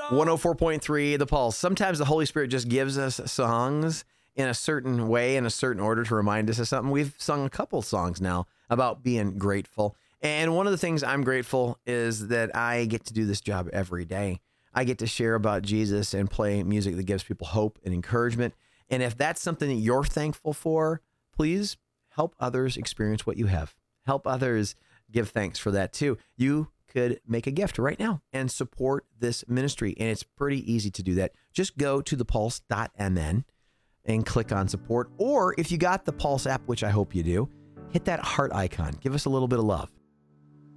104.3 The Pulse. Sometimes the Holy Spirit just gives us songs in a certain way, in a certain order to remind us of something. We've sung a couple songs now about being grateful. And one of the things I'm grateful is that I get to do this job every day. I get to share about Jesus and play music that gives people hope and encouragement. And if that's something that you're thankful for, please help others experience what you have. Help others give thanks for that too. You could make a gift right now and support this ministry. And it's pretty easy to do that. Just go to thepulse.mn and click on support. Or if you got the Pulse app, which I hope you do, hit that heart icon. Give us a little bit of love.